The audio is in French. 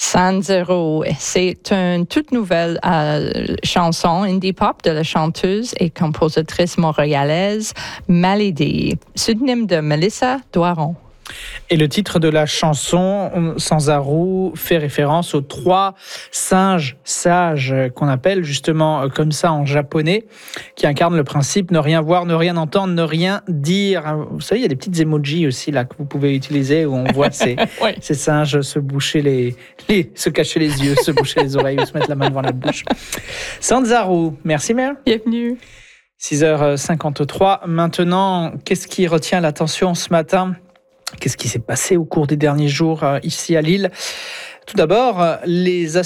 Sanzero, c'est une toute nouvelle chanson indie pop de la chanteuse et compositrice montréalaise Malady, pseudonyme de Melissa Doiron. Et le titre de la chanson, Sanzaro, fait référence aux 3 singes sages qu'on appelle justement comme ça en japonais, qui incarnent le principe ne rien voir, ne rien entendre, ne rien dire. Vous savez, il y a des petites emojis aussi là que vous pouvez utiliser où on voit ces singes se boucher se cacher les yeux, se boucher les oreilles ou se mettre la main devant la bouche. Sanzaro, merci Mère. Bienvenue. 6h53. Maintenant, qu'est-ce qui retient l'attention ce matin ? Qu'est-ce qui s'est passé au cours des derniers jours ici à Lille ? Tout d'abord, les